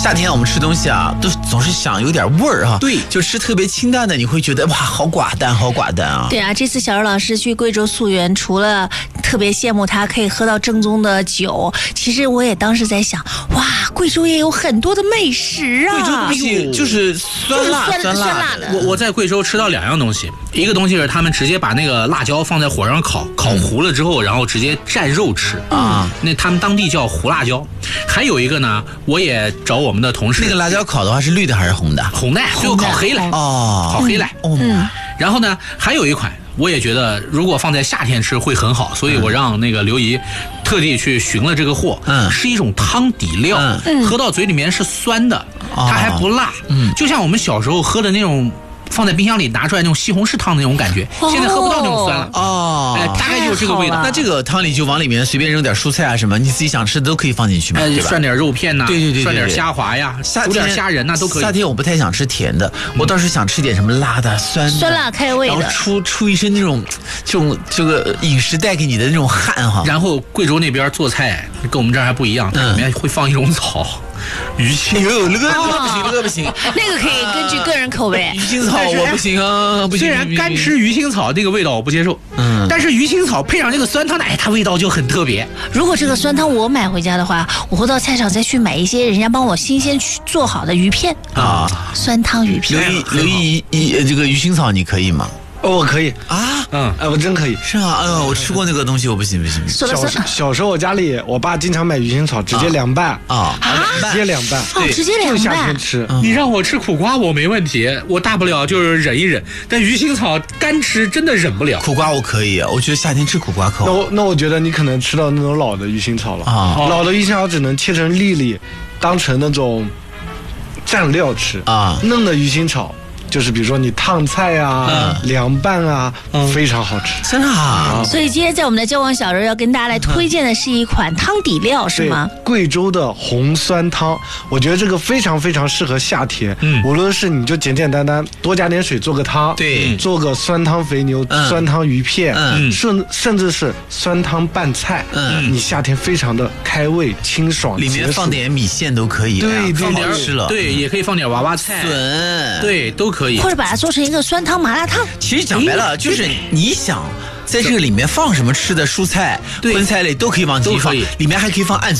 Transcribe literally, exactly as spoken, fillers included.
夏天我们吃东西啊，都总是想有点味儿哈。 对， 就吃特别清淡的，你会觉得哇，好寡淡，好寡淡啊。 对啊，这次小柔老师去贵州溯源，除了特别羡慕他可以喝到正宗的酒，其实我也当时在想，哇，贵州也有很多的美食啊。 贵州东西就是酸辣就是酸酸辣辣的。 我我在贵州吃到两样东西，一个东西是他们直接把那个辣椒放在火上烤，烤糊了之后，然后直接蘸肉吃啊，那他们当地叫胡辣椒。还有一个呢，我也找我们的同事， 那个辣椒烤的话是绿的还是红的？ 红的，最后烤黑了哦， 烤黑了。 嗯， 然后呢，还有一款。我也觉得，如果放在夏天吃会很好，所以我让那个刘姨特地去寻了这个货。嗯，是一种汤底料，嗯，喝到嘴里面是酸的，它还不辣，嗯，就像我们小时候喝的那种。放在冰箱里拿出来那种西红柿汤那种感觉，哦、现在喝不到那种酸了哦， 哎，大概就是这个味道。 那这个汤里就往里面随便扔点蔬菜啊什么，你自己想吃的都可以放进去嘛， 哎、 对吧？ 涮点肉片呐、啊， 对对 对, 对, 对， 涮点虾滑呀，煮点虾仁呐、啊、都可以。 夏天我不太想吃甜的，我倒是想吃点什么辣的、酸的、 酸辣开胃的， 然后出出一身那种这种这个饮食带给你的那种汗哈。 然后贵州那边做菜跟我们这儿还不一样，它里面会放一种草。鱼腥， 哟，那个那个不行，那个不行， 那个可以根据个人口味。 鱼腥草我不行啊，不行。 虽然干吃鱼腥草这个味道我不接受，嗯，但是鱼腥草配上这个酸汤，哎，它味道就很特别。 如果这个酸汤我买回家的话，我会到菜场再去买一些人家帮我新鲜做好的鱼片啊，酸汤鱼片。 刘毅，刘毅，一这个鱼腥草你可以吗？ 哦，我可以啊， 嗯，哎，我真可以， 是啊，哎呦，我吃过那个东西，我不行不行。 小小时候我家里，我爸经常买鱼腥草，直接凉拌啊， 直接凉拌， 哦，直接凉拌。 夏天吃， 你让我吃苦瓜我没问题，我大不了就是忍一忍，但鱼腥草干吃真的忍不了。 苦瓜我可以，我觉得夏天吃苦瓜可好。 那我那我觉得你可能吃到那种老的鱼腥草了啊，老的鱼腥草只能切成粒粒，当成那种蘸料吃啊，嫩的鱼腥草。就是比如说你烫菜啊、嗯、凉拌啊、嗯，非常好吃， 真的啊！ 所以今天在我们的交往小柔要跟大家来推荐的是一款汤底料，是吗？ 贵州的红酸汤，我觉得这个非常非常适合夏天。嗯，无论是你就简简单单多加点水做个汤， 对， 做个酸汤肥牛、嗯、酸汤鱼片，嗯，甚甚至是酸汤拌菜，嗯，你夏天非常的开胃清爽， 里面放点米线都可以， 对， 放点吃了， 对，也可以放点娃娃菜、 笋， 对，都可以。 或者把它做成一个酸汤麻辣烫。 其实讲白了，就是你想在这个里面放什么吃的蔬菜、荤菜类都可以往进放，里面还可以放暗